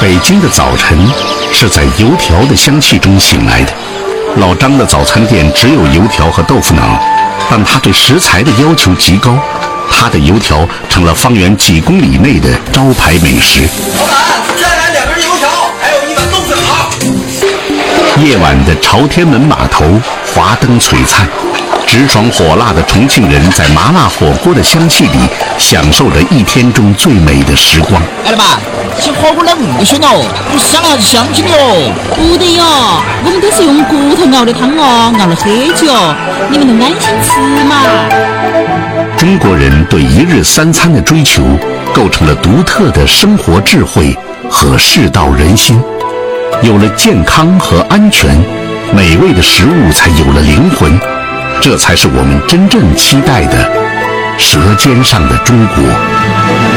北京的早晨是在油条的香气中醒来的。老张的早餐店只有油条和豆腐脑，但他对食材的要求极高，他的油条成了方圆几公里内的招牌美食。 老板，再来2根油条，还有1碗豆腐脑。 夜晚的朝天门码头，华灯璀璨，直爽火辣的重庆人在麻辣火锅的香气里享受着一天中最美的时光。 哎，老板，这火锅的不选哦，不香还是香精的哦？ 不得哟，我们都是用骨头熬的汤哦，熬了很久，你们能安心吃嘛？ 中国人对一日3餐的追求，构成了独特的生活智慧和世道人心。有了健康和安全，美味的食物才有了灵魂，这才是我们真正期待的舌尖上的中国。